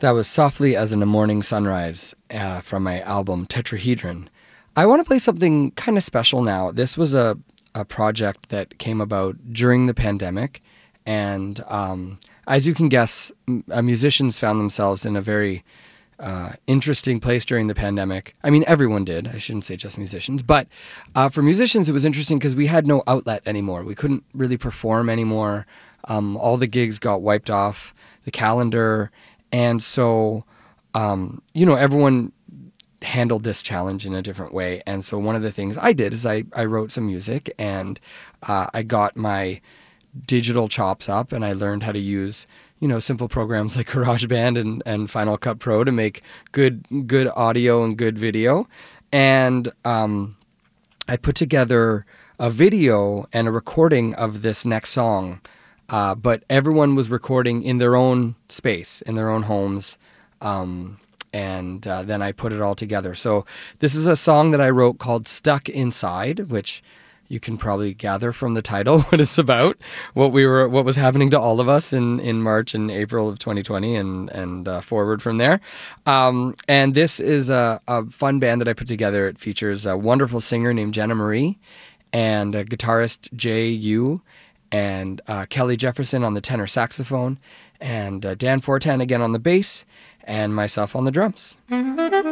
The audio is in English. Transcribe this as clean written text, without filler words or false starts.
That was Softly as in a Morning Sunrise from my album Tetrahedron. I want to play something kind of special now. This was a project that came about during the pandemic, and as you can guess, musicians found themselves in a very interesting place during the pandemic. I mean, everyone did. I shouldn't say just musicians. But for musicians, it was interesting because we had no outlet anymore. We couldn't really perform anymore. All the gigs got wiped off the calendar. And so, everyone handled this challenge in a different way. And so one of the things I did is I wrote some music, and I got my digital chops up, and I learned how to use simple programs like GarageBand and Final Cut Pro to make good audio and good video. And I put together a video and a recording of this next song, but everyone was recording in their own space, in their own homes, and then I put it all together. So this is a song that I wrote called Stuck Inside, which you can probably gather from the title what it's about, what was happening to all of us in March and April of 2020 and forward from there. And this is a fun band that I put together. It features a wonderful singer named Jenna Marie and a guitarist Jay Yu and Kelly Jefferson on the tenor saxophone and Dan Fortan again on the bass and myself on the drums.